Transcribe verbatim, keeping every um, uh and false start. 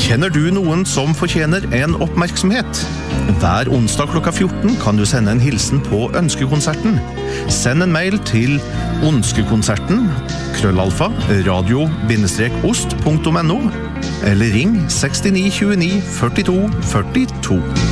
Kjenner du noen som fortjener en oppmerksomhet? Hver onsdag klokka fjorten kan du sende en hilsen på Ønskekonserten. Send en mail til ønskekonserten krøllalfa radio-ost punktum no eller ring seks ni to ni førtito førtito.